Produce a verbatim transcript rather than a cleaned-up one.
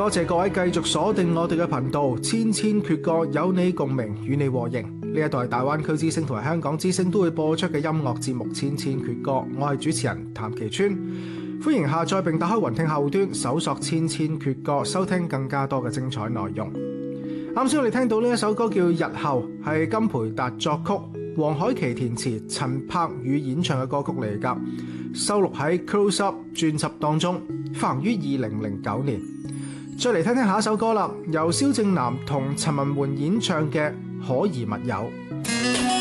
多謝各位繼續鎖定我哋嘅頻道，千千闕歌有你共鳴，與你和應。呢一度係大灣區之聲同埋香港之聲都會播出嘅音樂節目《千千闕歌》，我係主持人譚其川，歡迎下載並打開雲聽客戶端，搜索《千千闕歌》，收聽更加多嘅精彩內容。啱先我哋聽到呢一首歌叫《日後》，係金培達作曲，黃凱琪填詞，陳柏宇演唱嘅歌曲嚟㗎，收錄喺《Close Up》專輯當中，發行於二零零九年。再嚟聽聽下一首歌啦，由蕭正楠同陳文媛演唱嘅《可疑密友》。